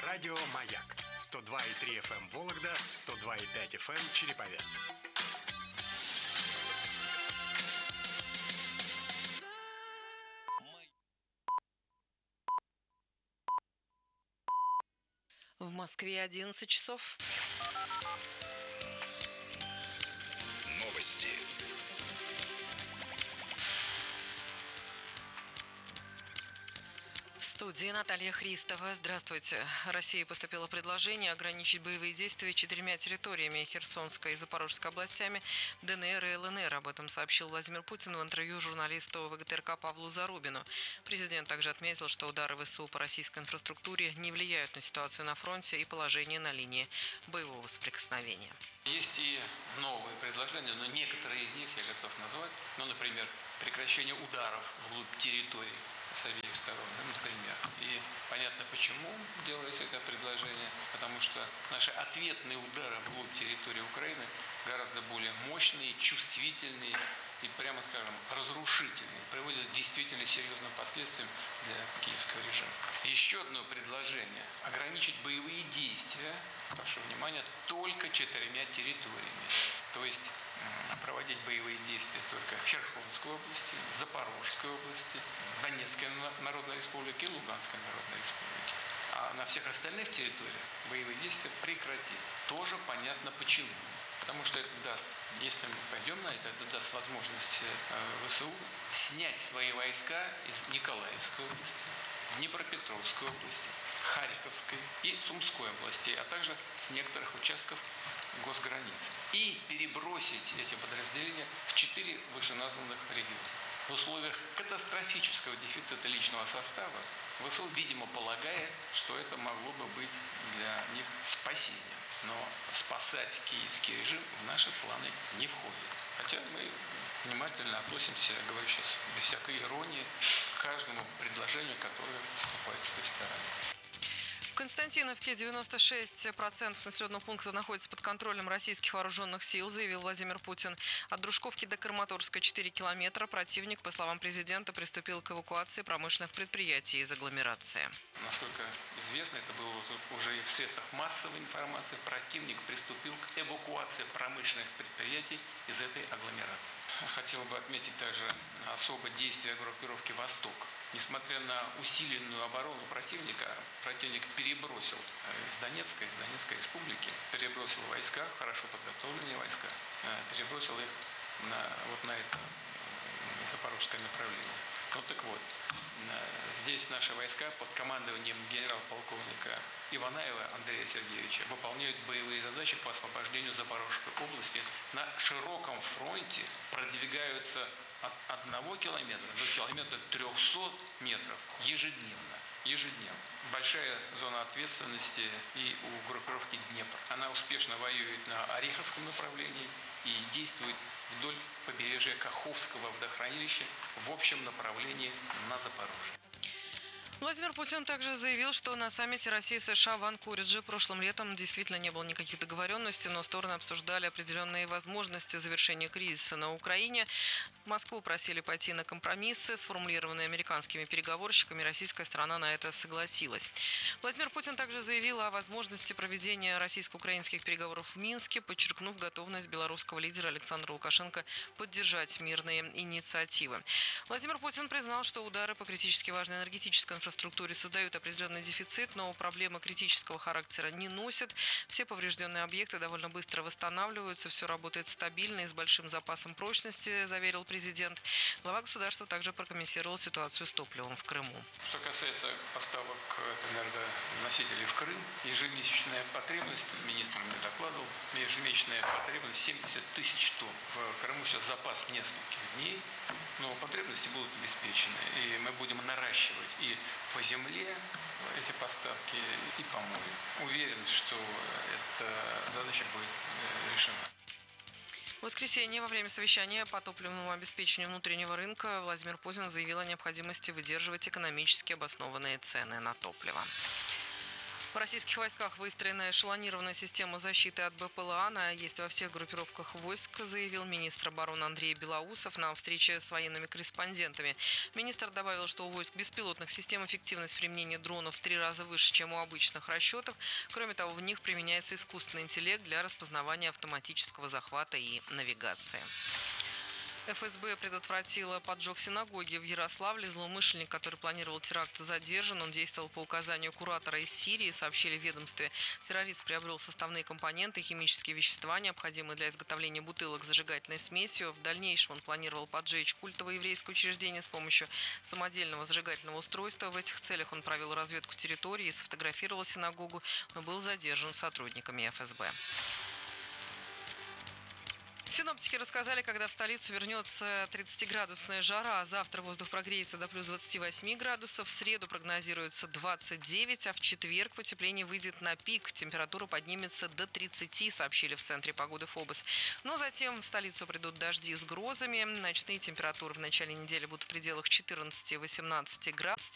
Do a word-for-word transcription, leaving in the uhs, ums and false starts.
Радио «Маяк» сто два и три эф эм Вологда, сто два и пять эф эм Череповец. В Москве одиннадцать часов. Новости. В студии Наталья Христова. Здравствуйте. России поступило предложение ограничить боевые действия четырьмя территориями: Херсонской и Запорожской областями, Дэ Эн Эр и Эл Эн Эр. Об этом сообщил Владимир Путин в интервью журналисту вэ гэ тэ эр ка Павлу Зарубину. Президент также отметил, что удары вэ эс у по российской инфраструктуре не влияют на ситуацию на фронте и положение на линии боевого соприкосновения. Есть и новые предложения, но некоторые из них я готов назвать. Ну, например, прекращение ударов вглубь территории с обеих сторон, ну, например. И понятно, почему делается это предложение, потому что наши ответные удары вглубь территории Украины гораздо более мощные, чувствительные и, прямо скажем, разрушительные, приводят к действительно серьезным последствиям для киевского режима. Еще одно предложение – ограничить боевые действия, прошу внимания, только четырьмя территориями. То есть проводить боевые действия только в Херсонской области, Запорожской области, Донецкой Народной Республике и Луганской Народной Республике. А на всех остальных территориях боевые действия прекратить. Тоже понятно почему. Потому что это даст, если мы пойдем на это, это даст возможность вэ эс у снять свои войска из Николаевской области, Днепропетровской области, Харьковской и Сумской областей, а также с некоторых участков госграниц. И перебросить эти подразделения в четыре вышеназванных региона. В условиях катастрофического дефицита личного состава вэ эс у, видимо, полагает, что это могло бы быть для них спасением. Но спасать киевский режим в наши планы не входит. Хотя мы внимательно относимся, я говорю сейчас без всякой иронии, к каждому предложению, которое поступает с той стороны. В Константиновке девяносто шесть процентов населенного пункта находится под контролем российских вооруженных сил, заявил Владимир Путин. От Дружковки до Краматорска четыре километра. Противник, по словам президента, приступил к эвакуации промышленных предприятий из агломерации. Насколько известно, это было уже и в средствах массовой информации, противник приступил к эвакуации промышленных предприятий из этой агломерации. Хотел бы отметить также особое действие группировки «Восток». Несмотря на усиленную оборону противника, противник перебросил из Донецкой, из Донецкой республики, перебросил войска, хорошо подготовленные войска, перебросил их на, вот на это запорожское направление. Ну так вот, здесь наши войска под командованием генерал-полковника Иванаева Андрея Сергеевича выполняют боевые задачи по освобождению Запорожской области. На широком фронте продвигаются от одного километра до километра трехсот метров ежедневно. Ежедневно. Большая зона ответственности и у группировки Днепр. Она успешно воюет на Ореховском направлении и действует вдоль побережья Каховского водохранилища в общем направлении на Запорожье. Владимир Путин также заявил, что на саммите России и США в Анкоридже прошлым летом действительно не было никаких договоренностей, но стороны обсуждали определенные возможности завершения кризиса на Украине. Москву просили пойти на компромиссы, сформулированные американскими переговорщиками. Российская сторона на это согласилась. Владимир Путин также заявил о возможности проведения российско-украинских переговоров в Минске, подчеркнув готовность белорусского лидера Александра Лукашенко поддержать мирные инициативы. Владимир Путин признал, что удары по критически важной энергетической инфраструктуре инфраструктуре создают определенный дефицит, но проблемы критического характера не носят. Все поврежденные объекты довольно быстро восстанавливаются, все работает стабильно и с большим запасом прочности, заверил президент. Глава государства также прокомментировал ситуацию с топливом в Крыму. Что касается поставок энергоносителей в Крым, ежемесячная потребность, министр мне докладывал, ежемесячная потребность семьдесят тысяч тонн. В Крыму сейчас запас нескольких дней, но потребности будут обеспечены, и мы будем наращивать и по земле эти поставки, и по морю. Уверен, что эта задача будет решена. В воскресенье во время совещания по топливному обеспечению внутреннего рынка Владимир Путин заявил о необходимости выдерживать экономически обоснованные цены на топливо. В российских войсках выстроена эшелонированная система защиты от БПЛА. Она есть во всех группировках войск, заявил министр обороны Андрей Белоусов на встрече с военными корреспондентами. Министр добавил, что у войск беспилотных систем эффективность применения дронов в три раза выше, чем у обычных расчетов. Кроме того, в них применяется искусственный интеллект для распознавания автоматического захвата и навигации. эф эс бэ предотвратила поджог синагоги в Ярославле. Злоумышленник, который планировал теракт, задержан. Он действовал по указанию куратора из Сирии, сообщили в ведомстве. Террорист приобрел составные компоненты, химические вещества, необходимые для изготовления бутылок с зажигательной смесью. В дальнейшем он планировал поджечь культовое еврейское учреждение с помощью самодельного зажигательного устройства. В этих целях он провел разведку территории и сфотографировал синагогу, но был задержан сотрудниками эф эс бэ. Синоптики рассказали, когда в столицу вернется тридцатиградусная жара. Завтра воздух прогреется до плюс двадцати восьми градусов. В среду прогнозируется двадцать девять, а в четверг потепление выйдет на пик. Температура поднимется до тридцати, сообщили в Центре погоды ФОБОС. Но затем в столицу придут дожди с грозами. Ночные температуры в начале недели будут в пределах четырнадцати-восемнадцати градусов.